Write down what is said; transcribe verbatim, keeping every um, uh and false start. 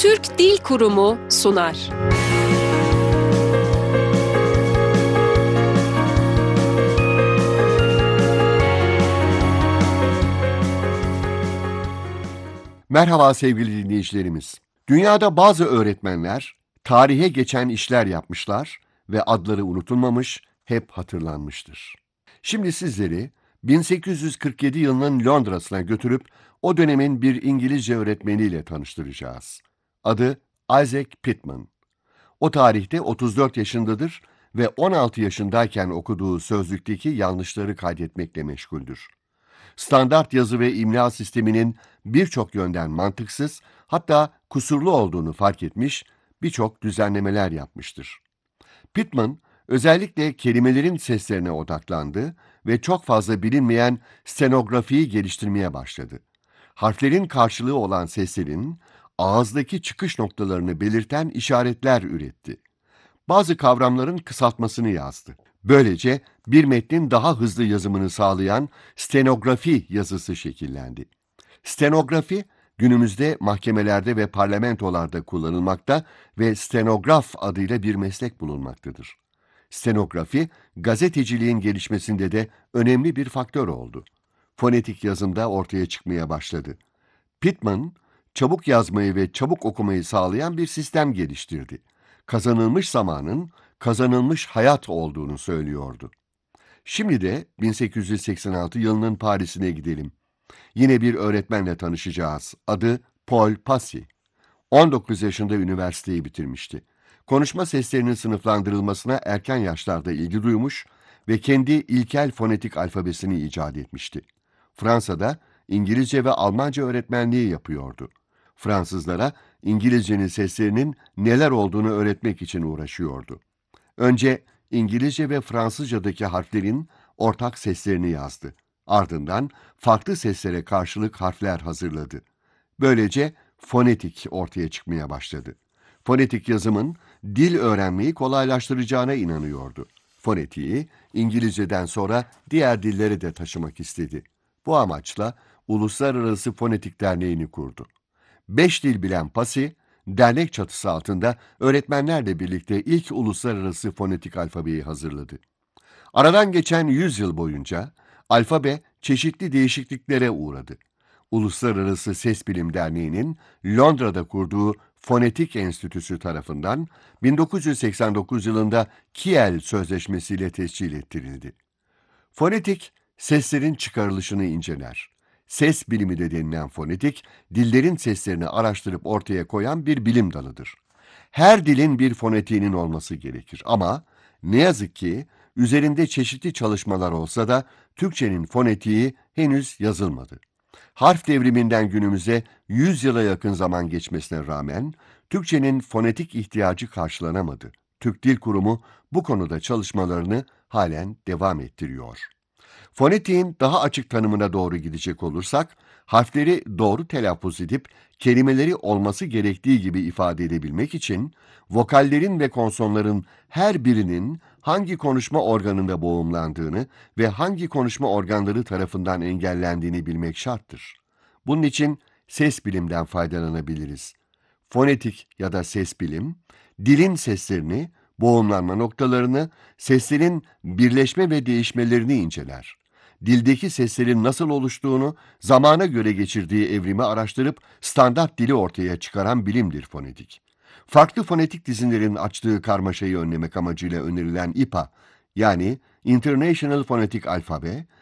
Türk Dil Kurumu sunar. Merhaba sevgili dinleyicilerimiz. Dünyada bazı öğretmenler tarihe geçen işler yapmışlar ve adları unutulmamış, hep hatırlanmıştır. Şimdi sizleri bin sekiz yüz kırk yedi yılının Londra'sına götürüp o dönemin bir İngilizce öğretmeniyle tanıştıracağız. Adı Isaac Pitman. O tarihte otuz dört yaşındadır ve on altı yaşındayken okuduğu sözlükteki yanlışları kaydetmekle meşguldür. Standart yazı ve imla sisteminin birçok yönden mantıksız, hatta kusurlu olduğunu fark etmiş, birçok düzenlemeler yapmıştır. Pitman, özellikle kelimelerin seslerine odaklandı ve çok fazla bilinmeyen stenografiyi geliştirmeye başladı. Harflerin karşılığı olan seslerin ağızdaki çıkış noktalarını belirten işaretler üretti. Bazı kavramların kısaltmasını yazdı. Böylece bir metnin daha hızlı yazımını sağlayan stenografi yazısı şekillendi. Stenografi, günümüzde mahkemelerde ve parlamentolarda kullanılmakta ve stenograf adıyla bir meslek bulunmaktadır. Stenografi, gazeteciliğin gelişmesinde de önemli bir faktör oldu. Fonetik yazımda ortaya çıkmaya başladı. Pitman, çabuk yazmayı ve çabuk okumayı sağlayan bir sistem geliştirdi. Kazanılmış zamanın kazanılmış hayat olduğunu söylüyordu. Şimdi de bin sekiz yüz seksen altı yılının Paris'ine gidelim. Yine bir öğretmenle tanışacağız. Adı Paul Passy. on dokuz yaşında üniversiteyi bitirmişti. Konuşma seslerinin sınıflandırılmasına erken yaşlarda ilgi duymuş ve kendi ilkel fonetik alfabesini icat etmişti. Fransa'da İngilizce ve Almanca öğretmenliği yapıyordu. Fransızlara İngilizcenin seslerinin neler olduğunu öğretmek için uğraşıyordu. Önce İngilizce ve Fransızcadaki harflerin ortak seslerini yazdı. Ardından farklı seslere karşılık harfler hazırladı. Böylece fonetik ortaya çıkmaya başladı. Fonetik yazımın dil öğrenmeyi kolaylaştıracağına inanıyordu. Fonetiği İngilizceden sonra diğer dillere de taşımak istedi. Bu amaçla Uluslararası Fonetik Derneği'ni kurdu. Beş dil bilen Passy, dernek çatısı altında öğretmenlerle birlikte ilk uluslararası fonetik alfabeyi hazırladı. Aradan geçen yüz yıl boyunca alfabe çeşitli değişikliklere uğradı. Uluslararası Ses Bilim Derneği'nin Londra'da kurduğu Fonetik Enstitüsü tarafından bin dokuz yüz seksen dokuz yılında Kiel Sözleşmesi ile tescil ettirildi. Fonetik, seslerin çıkarılışını inceler. Ses bilimi de denilen fonetik, dillerin seslerini araştırıp ortaya koyan bir bilim dalıdır. Her dilin bir fonetiğinin olması gerekir ama ne yazık ki üzerinde çeşitli çalışmalar olsa da Türkçenin fonetiği henüz yazılmadı. Harf devriminden günümüze yüz yıla yakın zaman geçmesine rağmen Türkçenin fonetik ihtiyacı karşılanamadı. Türk Dil Kurumu bu konuda çalışmalarını halen devam ettiriyor. Fonetiğin daha açık tanımına doğru gidecek olursak, harfleri doğru telaffuz edip kelimeleri olması gerektiği gibi ifade edebilmek için vokallerin ve konsonların her birinin hangi konuşma organında boğumlandığını ve hangi konuşma organları tarafından engellendiğini bilmek şarttır. Bunun için ses bilimden faydalanabiliriz. Fonetik ya da ses bilim, dilin seslerini, boğumlanma noktalarını, seslerin birleşme ve değişmelerini inceler. Dildeki seslerin nasıl oluştuğunu, zamana göre geçirdiği evrimi araştırıp standart dili ortaya çıkaran bilimdir fonetik. Farklı fonetik dizilerin açtığı karmaşayı önlemek amacıyla önerilen İ P A, yani International Phonetic Alphabet,